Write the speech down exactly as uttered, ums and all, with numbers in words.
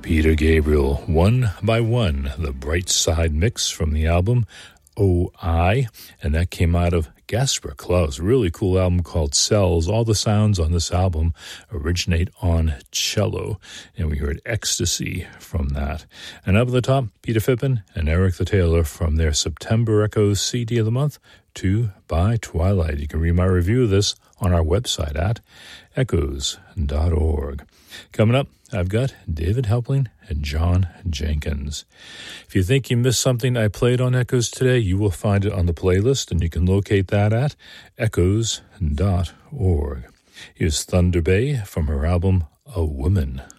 Peter Gabriel, One by One, the Bright Side mix from the album O I, and that came out of Gasper Klaus. Really cool album called Cells. All the sounds on this album originate on cello, and we heard Ecstasy from that. And up at the top, Peter Fippen and Eric the Tailor from their September Echoes C D of the Month, Two by Twilight. You can read my review of this on our website at echoes dot org. Coming up, I've got David Helpling and John Jenkins. If you think you missed something I played on Echoes today, you will find it on the playlist, and you can locate that at echoes dot org. Here's Thunder Bay from her album A Woman.